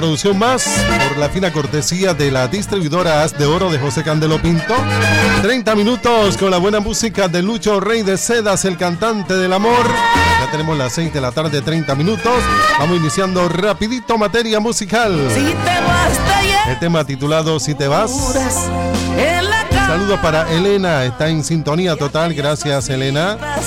producción más por la fina cortesía de la distribuidora Haz de Oro de José Candelo Pinto. 30 minutos con la buena música de Lucho Rey de Sedas, el cantante del amor. Ya tenemos las 6 de la tarde, 30 minutos. Vamos iniciando rapidito materia musical. Si te vas, el tema titulado Si te vas. Saludos para Elena, está en sintonía total. Gracias, Elena.